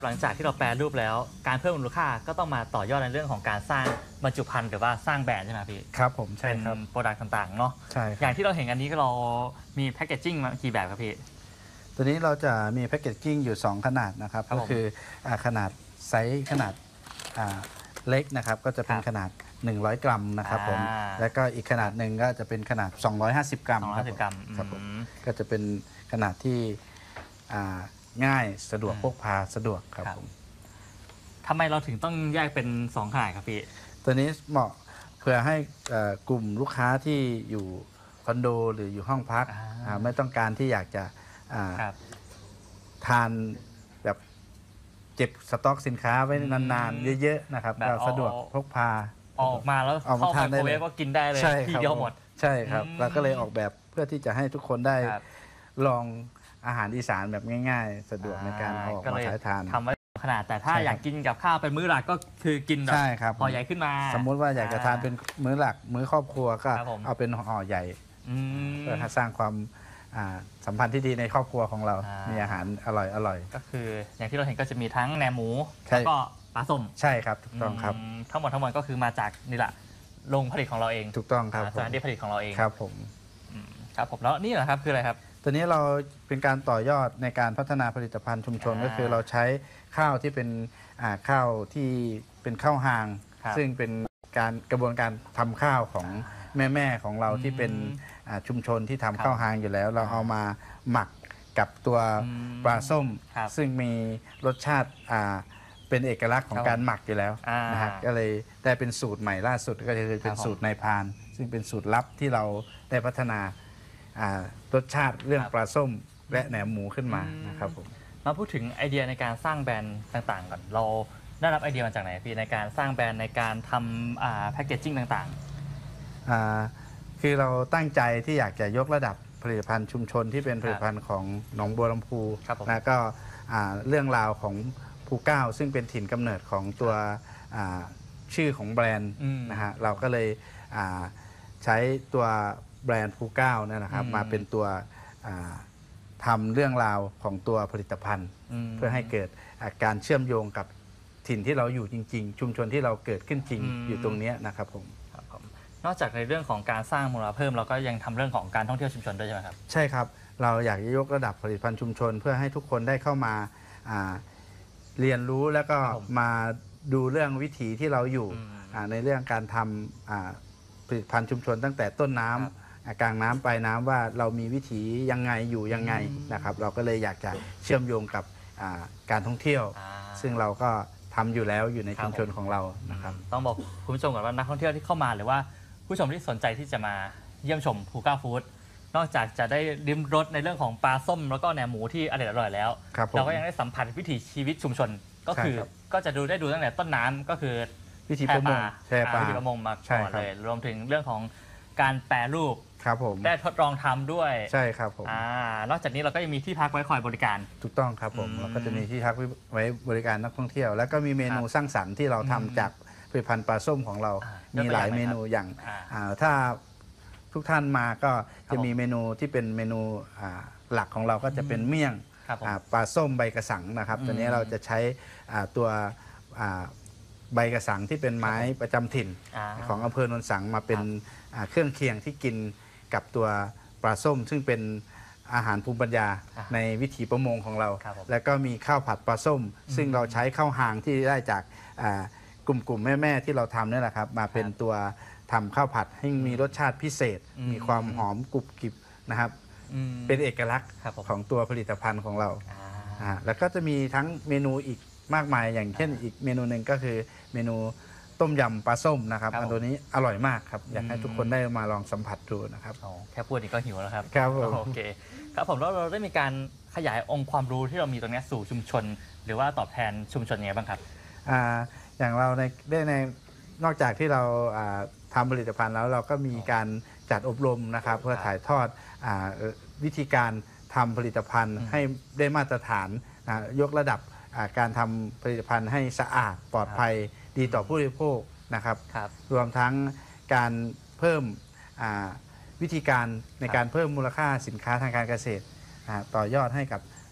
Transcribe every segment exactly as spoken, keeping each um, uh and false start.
หลังจากที่เราแปรรูปแล้วการเพิ่มมูลค่าก็ต้องมาต่อยอดในเรื่องของการสร้างบรรจุภัณฑ์หรือว่าสร้างแบรนด์ใช่ไหมพี่ครับผมใช่ครับเป็นโปรดักต์ต่างๆเนาะใช่อย่างที่เราเห็นอันนี้ก็เรามีแพคเกจจิ้งมากี่แบบครับพี่ตัวนี้เราจะมีแพคเกจจิ้งอยู่สองขนาดนะครับก็คือขนาดไซส์ขนาดเล็กนะครับก็จะเป็นขนาดหนึ่งร้อยกรัมนะครับผมแล้วก็อีกขนาดหนึ่งก็จะเป็นขนาดสองร้อยห้าสิบกรัมครับผมก็จะเป็นขนาดที่ง่ายสะดวกพกพาสะดวกครับผมทำไมเราถึงต้องแยกเป็นสองขนาดครับพี่ตัวนี้เหมาะเพื่อให้กลุ่มลูกค้าที่อยู่คอนโดหรืออยู่ห้องพักไม่ต้องการที่อยากจะทานแบบเก็บสต็อกสินค้าไว้นานๆเยอะๆนะครับเราสะดวกพกพาออกมาแล้วเข้าไมโครเวฟก็กินได้เลยทีเดียวหมดใช่ครับเราก็เลยออกแบบเพื่อที่จะให้ทุกคนได้ลองอาหารอีสานแบบง่ายๆสะดวกในการออกมาใช้ทานทำไว้ขนาดแต่ถ้าอยากกินกับข้าวเป็นมื้อหลักก็คือกินแบบห่อใหญ่ขึ้นมาสมมุติว่าอยากจะทานเป็นมื้อหลักมื้อครอบครัวก็เอาเป็นห่อใหญ่เพื่อสร้างความสัมพันธ์ที่ดีในครอบครัวของเรามีอาหารอร่อยอร่อยก็คืออย่างที่เราเห็นก็จะมีทั้งแหนมหมูแล้วก็ปลาส้มใช่ครับถูกต้องครับทั้งหมดทั้งมวลก็คือมาจากนี่แหละโรงผลิตของเราเองถูกต้องครับสถานที่ผลิตของเราเองครับผมครับผมแล้วนี่เหรอครับคืออะไรครับตัวนี้เราเป็นการต่อยอดในการพัฒนาผลิตภัณฑ์ชุมชนก็คือเราใช้ข้าวที่เป็นข้าวที่เป็นข้าวหางซึ่งเป็นการกระบวนการทำข้าวของแม่ๆของเราที่เป็นชุมชนที่ทำข้าวหางอยู่แล้วเราเอามาหมักกับตัวปลาส้มซึ่งมีรสชาติเป็นเอกลักษณ์ของการหมักอยู่แล้วนะครับก็เลยได้เป็นสูตรใหม่ล่าสุดก็คือเป็นสูตรนายพรานซึ่งเป็นสูตรลับที่เราได้พัฒนารสชาติเรื่องปลาส้มและแหนมหมูขึ้นมานะครับผมมาพูดถึงไอเดียในการสร้างแบรนด์ต่างๆก่อนเราได้รับไอเดียมาจากไหนพี่ในการสร้างแบรนด์ในการทำแพคเกจจิ้งต่างๆคือเราตั้งใจที่อยากจะยกระดับผลิตภัณฑ์ชุมชนที่เป็นผลิตภัณฑ์ของหนองบัวลำพูแล้วก็เรื่องราวของภูเก้าซึ่งเป็นถิ่นกำเนิดของตัวชื่อของแบรนด์นะฮะเราก็เลยใช้ตัวแบรนด์ภูเก้านี่นะครับมาเป็นตัวทำเรื่องราวของตัวผลิตภัณฑ์เพื่อให้เกิดการเชื่อมโยงกับถิ่นที่เราอยู่จริงๆชุมชนที่เราเกิดขึ้นจริงอยู่ตรงนี้นะครับผมนอกจากในเรื่องของการสร้างมูลค่าเพิ่มเราก็ยังทำเรื่องของการท่องเที่ยวชุมชนด้วยใช่ไหมครับใช่ครับเราอยากจะยกระดับผลิตภัณฑ์ชุมชนเพื่อให้ทุกคนได้เข้ามาเรียนรู้แล้วก็มาดูเรื่องวิถีที่เราอยู่ในเรื่องการทำผลิตภัณฑ์ชุมชนตั้งแต่ต้นน้ำกลางน้ำปลายน้ำว่าเรามีวิถียังไงอยู่ยังไงนะครับเราก็เลยอยากจะเชื่อมโยงกับการท่องเที่ยวซึ่งเราก็ทำอยู่แล้วอยู่ในชุมชนของเรานะครับต้องบอกคุณผู้ชมก่อนว่านักท่องเที่ยวที่เข้ามาหรือว่าผู้ชมที่สนใจที่จะมาเยี่ยมชมภูเก้าฟู้ดนอกจากจะได้ริมรสในเรื่องของปลาส้มแล้วก็แหนมหมูที่อร่อยอร่อยแล้วเราก็ยังได้สัมผัสวิถีชีวิตชุมชนก็คือก็จะดูได้ดูตั้งแต่ต้นน้ำก็คือวิถีประมงแช่ปลาวิถีประมงมาก่อนเลยรวมถึงเรื่องของการแปรรูปครับผมได้ทดลองทำด้วยใช่ครับผมนอกจากนี้เราก็ยังมีที่พักไว้คอยบริการถูกต้องครับผมเราก็จะมีที่พักไว้บริการนักท่องเที่ยวแล้วก็มีเมนูสร้างสรรค์ที่เราทำจากผลิตภัณฑ์ปลาส้มของเรามีหลายเมนูอย่างถ้าทุกท่านมาก็จะมีเมนูที่เป็นเมนูหลักของเราก็จะเป็นเมี่ยงปลาส้มใบกระสังนะครับตัวนี้เราจะใช้ตัวใบกระสังที่เป็นไม้ประจำถิ่นของอำเภอโนนสังมาเป็นเครื่องเคียงที่กินกับตัวปลาส้มซึ่งเป็นอาหารภูมิปัญญาในวิถีประมงของเราแล้วก็มีข้าวผัดปลาส้มซึ่งเราใช้ข้าวหางที่ได้จากกลุ่มกลุ่มแม่ๆที่เราทำนี่แหละครับมาเป็นตัวทำข้าวผัดให้มีรสชาติพิเศษมีความหอมกรุบกริบนะครับเป็นเอกลักษณ์ของตัวผลิตภัณฑ์ของเราแล้วก็จะมีทั้งเมนูอีกมากมายอย่างเช่นอีกเมนูหนึ่งก็คือเมนูต้มยำปลาส้มนะครับอันตัวนี้อร่อยมากครับอยากให้ทุกคนได้มาลองสัมผัสดูนะครับแค่พูดนี่ก็หิวแล้วครับครับผมโอเคครับผมแล้วเราได้มีการขยายองค์ความรู้ที่เรามีตรงนี้สู่ชุมชนหรือว่าตอบแทนชุมชนยังไงบ้างครับอย่างเราในได้ในนอกจากที่เราทำผลิตภัณฑ์แล้วเราก็มีการจัดอบรมนะครับเพื่อถ่ายทอดวิธีการทำผลิตภัณฑ์ให้ได้มาตรฐานยกระดับการทำผลิตภัณฑ์ให้สะอาดปลอดภัยดีต่อผู้บริโภคนะครับรวมทั้งการเพิ่มวิธีการในการเพิ่มมูลค่าสินค้าทางการเกษตรต่อยอดให้กับ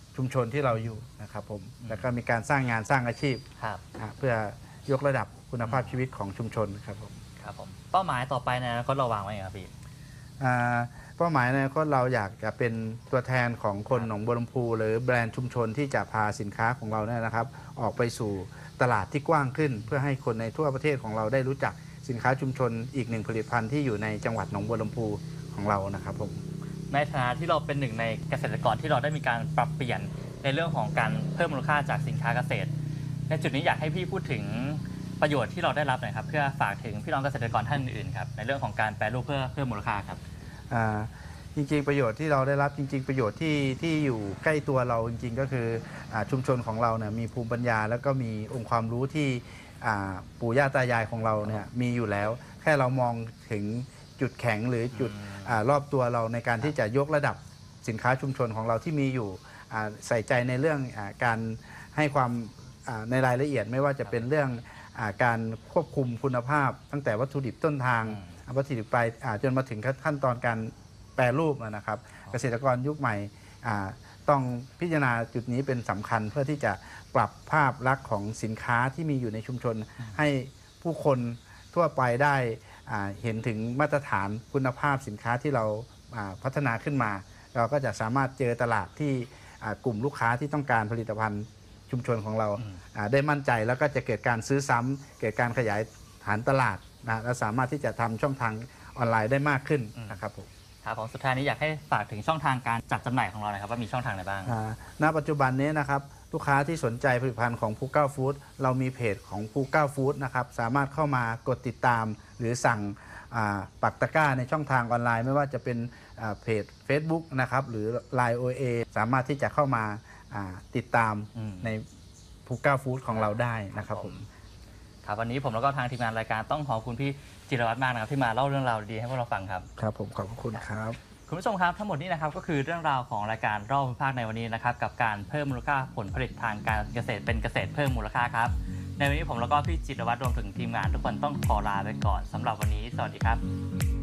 ชุมชนที่เราอยู่นะครับผมแล้วก็มีการสร้างงานสร้างอาชีพครับเพื่อยกระดับคุณภาพชีวิตของชุมชนครับผมครับผมเป้าหมายต่อไปในอนาคตเราวางไว้ยังไงครับพี่อ่าเป้าหมายในอนาคตเราอยากจะเป็นตัวแทนของคนครับหนองบัวลำพูหรือแบรนด์ชุมชนที่จะพาสินค้าของเราเนี่ยนะครับ ออกไปสู่ตลาดที่กว้างขึ้น เพื่อให้คนในทั่วประเทศของเราได้รู้จักสินค้าชุมชนอีกหนึ่งผลิตภัณฑ์ที่อยู่ในจังหวัดหนองบัวลำพูของเรานะครับผมในฐานะที่เราเป็นหนึ่งในเกษตรกรที่เราได้มีการปรับเปลี่ยนในเรื่องของการเพิ่มมูลค่าจากสินค้าเกษตร ในจุดนี้อยากให้พี่พูดถึงประโยชน์ที่เราได้รับหน่อยครับเพื่อฝากถึงพี่น้องเกษตรกรท่านอื่นๆครับในเรื่องของการแปรรูปเพื่อเพิ่มมูลค่าครับอ่าจริงๆประโยชน์ที่เราได้รับจริง ๆ ประโยชน์ที่ที่อยู่ใกล้ตัวเราจริงๆก็คืออาชุมชนของเราเนี่ยมีภูมิปัญญา แล้วก็มีองค์ความรู้ที่อ่าปู่ย่าตายายของเราเนี่ยมีอยู่แล้ว แค่เรามองถึงจุดแข็งหรือจุดอารอบตัวเราในการที่จะยกระดับสินค้าชุมชนของเราที่มีอยู่อ่าใส่ใจในเรื่องอาการให้ความอ่าในรายละเอียดไม่ว่าจะเป็นเรื่องอาการควบคุมคุณภาพ ตั้งแต่วัตถุดิบต้นทางวัตถุดิบไปอ่าจนมาถึงขั้นตอนการแปรรูปนะครับ เกษตรกรยุคใหม่อ่าต้องพิจารณาจุดนี้เป็นสำคัญเพื่อที่จะปรับภาพลักษณ์ของสินค้าที่มีอยู่ในชุมชน ให้ผู้คนทั่วไปได้อ่าเห็นถึงมาตรฐานคุณภาพสินค้าที่เราอ่าพัฒนาขึ้นมา เราก็จะสามารถเจอตลาดที่อ่ากลุ่มลูกค้าที่ต้องการผลิตภัณฑ์ชุมชนของเราอ่าได้มั่นใจแล้วก็จะเกิดการซื้อซ้ำเกิดการขยายฐานตลาดนะและสามารถที่จะทำช่องทางออนไลน์ได้มากขึ้นนะครับผมครับผมสุดท้ายนี้อยากให้ฝากถึงช่องทางการจัดจำหน่ายของเราหน่อยครับว่ามีช่องทางไหนบ้างอ่าณปัจจุบันนี้นะครับลูกค้าที่สนใจผลิตภัณฑ์ของภูเก้าฟู้ดเรามีเพจของภูเก้าฟู้ดนะครับสามารถเข้ามากดติดตาม หรือสั่งอ่าปักตะกร้าในช่องทางออนไลน์ ไม่ว่าจะเป็นอ่าเพจ Facebook นะครับหรือ ไลน์ โอ เอ สามารถที่จะเข้ามาอ่าติดตามอืมในภูเก้าฟู้ดของเราได้นะครับผมครับวันนี้ผมแล้วก็ทางทีมงานรายการต้องขอบคุณพี่จิรวัตรมากนะครับที่มาเล่าเรื่องราวดีๆให้พวกเราฟังครับครับผมขอบคุณครับคุณผู้ชมครับทั้งหมดนี้นะครับก็คือเรื่องราวของรายการรอบภูมิภาคในวันนี้นะครับกับการเพิ่มมูลค่าผลผลิตทางการเกษตรเป็นเกษตรเพิ่มมูลค่าครับในวันนี้ผมแล้วก็พี่จิรวัตรรวมถึงทีมงานทุกคนต้องขอลาไปก่อนสำหรับวันนี้สวัสดีครับ